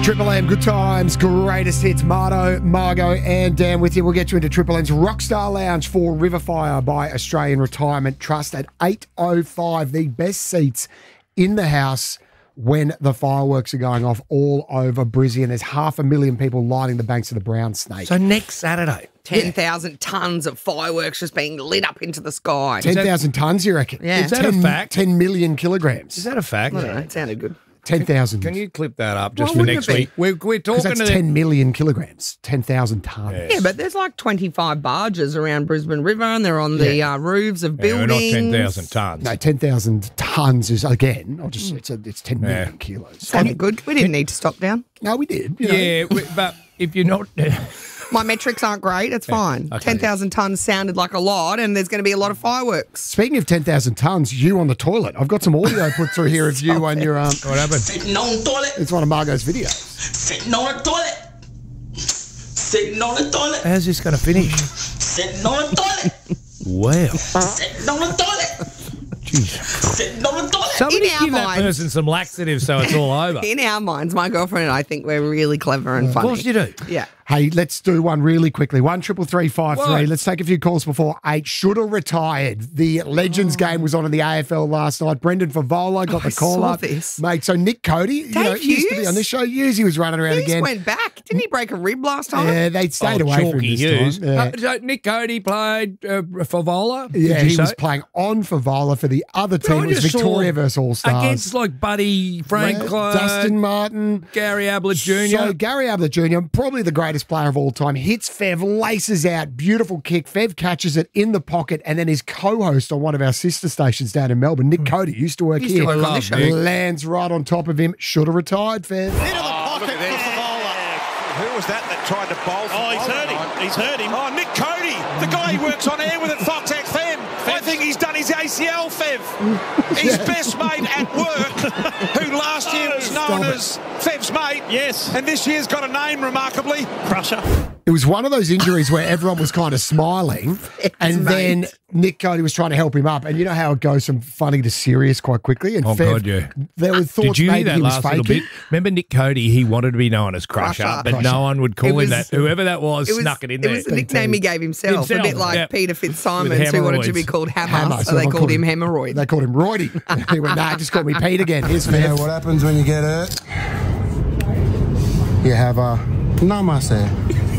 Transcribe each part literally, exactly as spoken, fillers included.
Triple M, good times, greatest hits. Mardo, Margot, and Dan with you. We'll get you into Triple M's Rockstar Lounge for Riverfire by Australian Retirement Trust at eight oh five. The best seats in the house when the fireworks are going off all over Brizzy, and there's half a million people lining the banks of the Brown Snake. So next Saturday. ten thousand yeah. tonnes of fireworks just being lit up into the sky. ten thousand tonnes, you reckon? Yeah. Is that ten, a fact? ten million kilograms. Is that a fact? I don't know, it sounded good. ten thousand. Can you clip that up just Why for wouldn't next it be? week? We're, we're Because talking that's to ten million kilograms, ten thousand tonnes. Yes. Yeah, but there's like twenty-five barges around Brisbane River and they're on the Yeah. uh, roofs of Yeah, we're buildings. not ten thousand tonnes. No, ten thousand tonnes is, again, I'll just, it's, a, it's ten million Yeah. kilos. Sounded good. We didn't need to stop down. No, we did. You know. Yeah, we- but if you're not... My metrics aren't great. It's fine. okay. ten thousand tonnes sounded like a lot and there's going to be a lot of fireworks. Speaking of ten thousand tonnes, you on the toilet. I've got some audio put through here of you on your... Um, What happened? Sitting on the toilet. it's one of Margot's videos. Sitting on the toilet. Sitting on the toilet. How's this going to finish? Sitting on the toilet. Wow. Sitting on the toilet. Jeez. Sitting on the toilet. Somebody In our give that minds. person some laxatives so it's all over. In our minds, my girlfriend and I think we're really clever and Of funny. course you do. Yeah. Hey, let's do one really quickly. One triple three five three. What? Let's take a few calls before eight. Should have retired. The Legends Oh. game was on in the A F L last night. Brendan Favola got Oh, the I call saw up, this. mate. So Nick Cody, you know, Dave used to be Hughes? on this show. Hughes, he was running around He again. went back. Didn't he break a rib last time? Yeah, they stayed Oh, away from Chalky this Hughes. time. Yeah. Uh, so Nick Cody played uh, Favola. did Yeah, you he say? was playing on Favola for the other But I team. It was just saw Victoria versus All Stars. Against like Buddy Franklin, Dustin Martin, Gary Ablett Junior So Gary Ablett Junior, probably the greatest player of all time, hits Fev, laces out, beautiful kick. Fev catches it in the pocket, and then his co-host on one of our sister stations down in Melbourne, Nick Cody, used to work Used here, to work on this show. Nick. lands right on top of him. Should have retired, Fev. Into the pocket for Favola. Who was that that tried to bowl? Oh, he's hurt him. He's hurt him. Oh, Nick Cody, the guy he works on air with at Fox X M. I think he's done his A C L, Fev. His best mate at work, who last year was known Stop it. as Fev's mate. Yes. And this year's got a name, remarkably. Crusher. It was one of those injuries where everyone was kind of smiling, and then Nick Cody was trying to help him up. And you know how it goes from funny to serious quite quickly. And Oh, Fev, God, yeah. there were thoughts Did you hear maybe that he was last little faking. bit? Remember Nick Cody? He wanted to be known as Crusher, Crusher. but Crusher. no one would call It him was- that. Whoever that was, It was, snuck it in it there. was the nickname he gave himself, a Himself, bit like yeah. Peter With Fitzsimons, who wanted to be hemorrhoids. called Hammer, Hammer, so they everyone called him Hemorrhoid. They called him Roidy. He went, nah, just call me Pete again. Here's Fev. Yeah, what happens when you get hurt? You have a namaste.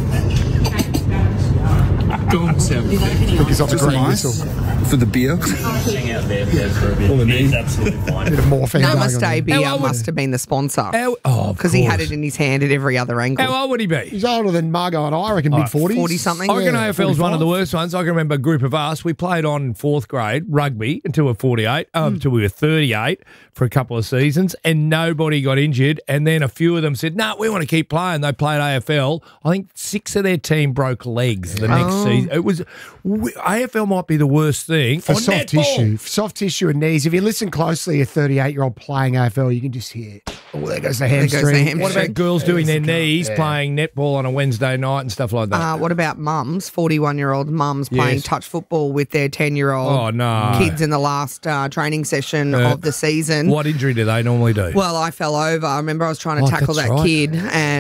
Took us off the green whistle. For the beer. Hang out there for a bit. He's absolutely fine. Bit of morphine going on Namaste there. beer How old- must have been the sponsor How- oh, of because he had course. it in his hand at every other angle. How old would he be? He's older than Margot and I, I reckon, mid forties. forty-something. I reckon Yeah, A F L's one of the forty-five. worst ones. I can remember a group of us. We played on fourth grade rugby until we were forty-eight, um, until we were thirty-eight for a couple of seasons, and nobody got injured. And then a few of them said, "No, we want to keep playing." They played A F L. I think six of their team broke legs the next Oh. season. It was we- A F L might be the worst thing For on soft netball. tissue, for soft tissue and knees. If you listen closely, a thirty-eight-year-old playing A F L, you can just hear, oh, there goes the goes the hamstring. hamstring. What about girls doing their There's the knees yeah. playing netball on a Wednesday night and stuff like that? Uh, what about mums, forty-one-year-old mums playing Yes. touch football with their ten-year-old Oh, no. kids in the last uh, training session Uh, of the season? What injury do they normally do? Well, I fell over. I remember I was trying to Oh, tackle that's that right. kid and